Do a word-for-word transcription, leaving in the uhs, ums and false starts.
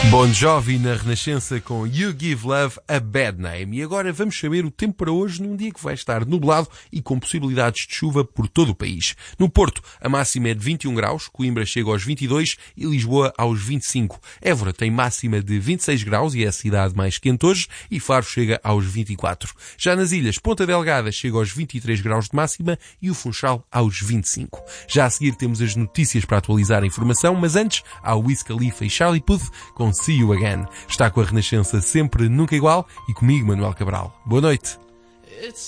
Bon Jovi na Renascença com You Give Love a Bad Name. E agora vamos saber o tempo para hoje num dia que vai estar nublado e com possibilidades de chuva por todo o país. No Porto, a máxima é de vinte e um graus, Coimbra chega aos vinte e dois e Lisboa aos vinte e cinco. Évora tem máxima de vinte e seis graus e é a cidade mais quente hoje, e Faro chega aos vinte e quatro. Já nas ilhas, Ponta Delgada chega aos vinte e três graus de máxima e o Funchal aos vinte e cinco. Já a seguir temos as notícias para atualizar a informação, mas antes há Wiz Khalifa e Charlie Puth com See You Again. Está com a Renascença sempre, nunca igual, e comigo, Manuel Cabral. Boa noite.